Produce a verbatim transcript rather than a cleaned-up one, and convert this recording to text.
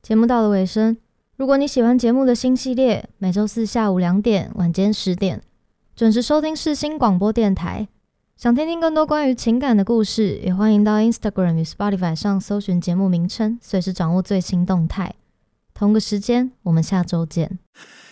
节目到了尾声，如果你喜欢节目的新系列，每周四下午两点、晚间十点准时收听世新广播电台。想听听更多关于情感的故事，也欢迎到 Instagram 与 Spotify 上搜寻节目名称，随时掌握最新动态。同个时间，我们下周见。